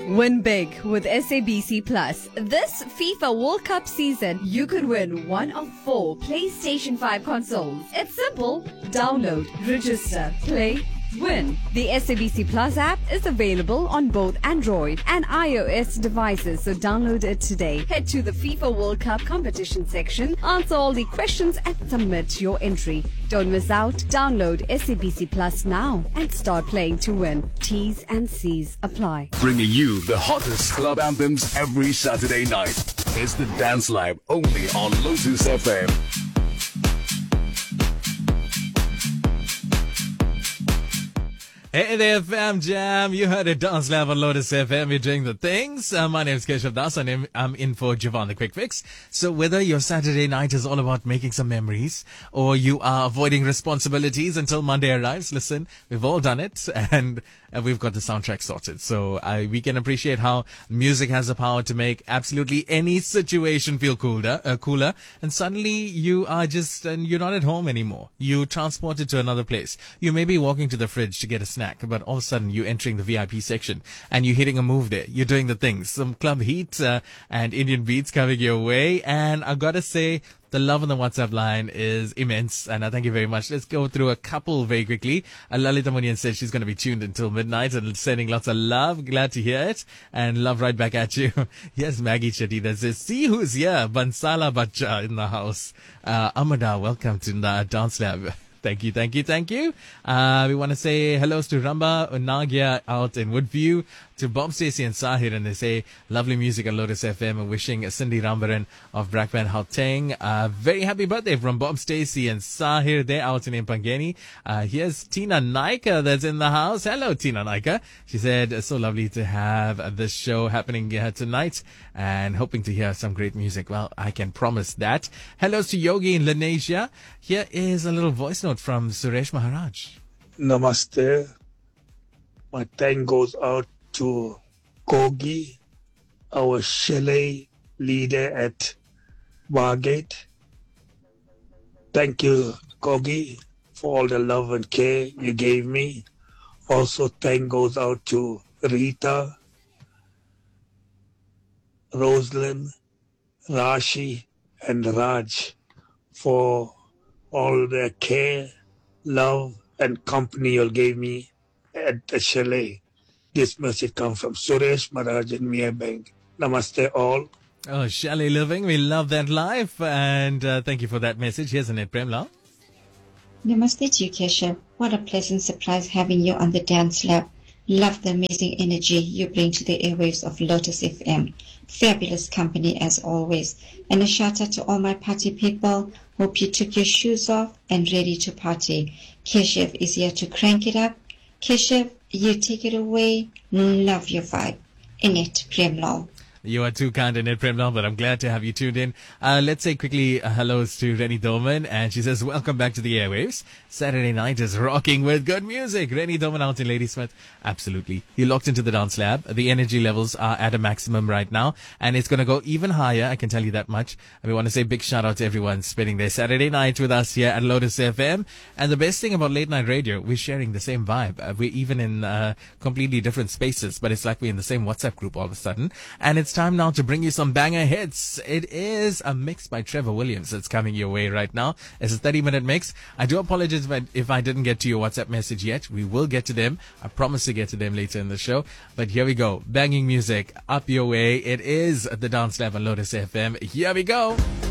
Win big with SABC Plus. This FIFA World Cup season, you could win one of 4 PlayStation 5 consoles. It's simple. Download, register, play, win. The SABC Plus app is available on both Android and iOS devices, so download it today. Head to the FIFA World Cup competition section, answer all the questions and submit your entry. Don't miss out. Download SABC Plus now and start playing to win. T's and C's apply. Bringing you the hottest club anthems every Saturday night. It's the Dance Lab only on Lotus FM. Hey there, Fam Jam. You heard it, Dance Lab on Lotus FM. We're doing the things. My name is Keshav Das, and I'm in for Javon the Quick Fix. So whether your Saturday night is all about making some memories, or you are avoiding responsibilities until Monday arrives, listen, we've all done it, and we've got the soundtrack sorted. So we can appreciate how music has the power to make absolutely any situation feel cooler. And suddenly you are you're not at home anymore. You transported to another place. You may be walking to the fridge to get a snack, but all of a sudden you're entering the VIP section and you're hitting a move there. You're doing the things. Some club heat and Indian beats coming your way. And I gotta say, the love on the WhatsApp line is immense, and I thank you very much. Let's go through a couple very quickly. Lalita Munian said she's going to be tuned until midnight and sending lots of love. Glad to hear it. And love right back at you. Yes, Maggie Chetty that says, see who's here. Bansala Bacha in the house. Amada, welcome to the Dance Lab. Thank you. We want to say hellos to Ramba Nagia out in Woodview, to Bob Stacey and Sahir, and they say lovely music on Lotus FM, and wishing Cindy Rambaran of Brackman Hauteng very happy birthday from Bob Stacey and Sahir. They're out in Impangeni. Here's Tina Naika that's in the house. Hello, Tina Naika. She said, so lovely to have this show happening here tonight, and hoping to hear some great music. Well, I can promise that. Hellos to Yogi in Lanesia. Here is a little voice note from Suresh Maharaj. Namaste. My thank goes out to Kogi, our chalet leader at Margate. Thank you, Kogi, for all the love and care you gave me. Also, thank goes out to Rita, Rosalind, Rashi, and Raj for all the care, love, and company you gave me at the chalet. This message comes from Suresh Maharaj in Mia Bank. Namaste all. Oh, chalet living. We love that life. And thank you for that message. Here's Annette Premla. Namaste to you, Kesha. What a pleasant surprise having you on the Dance Lab. Love the amazing energy you bring to the airwaves of Lotus FM. Fabulous company as always. And a shout out to all my party people. Hope you took your shoes off and ready to party. Keshav is here to crank it up. Keshav, you take it away. Love your vibe. Annette Premlal. You are too kind, Annette Premlal, but I'm glad to have you tuned in. Let's say quickly hellos to Rennie Doman, and she says, welcome back to the airwaves. Saturday night is rocking with good music. Rennie Doman out in Ladysmith. Absolutely. You locked into the Dance Lab. The energy levels are at a maximum right now, and it's going to go even higher, I can tell you that much. And we want to say big shout out to everyone spending their Saturday night with us here at Lotus FM. And the best thing about late night radio, we're sharing the same vibe. We're even in completely different spaces, but it's like we're in the same WhatsApp group all of a sudden. And it's time now to bring you some banger hits. It is a mix by Trevor Williams that's coming your way right now. It's a 30-minute mix. I do apologize if I didn't get to your WhatsApp message yet. We will get to them. I promise to get to them later in the show. But here we go. Banging music up your way. It is the Dance Lab on Lotus FM. Here we go.